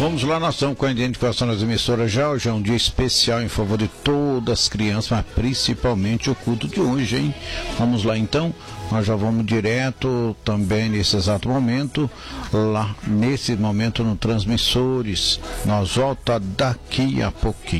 Vamos lá, nós estamos com a identificação das emissoras já. Hoje é um dia especial em favor de todas as crianças, mas principalmente o culto de hoje, hein? Vamos lá então, nós já vamos direto também nesse exato momento, lá nesse momento no Transmissores. Nós volta daqui a pouquinho.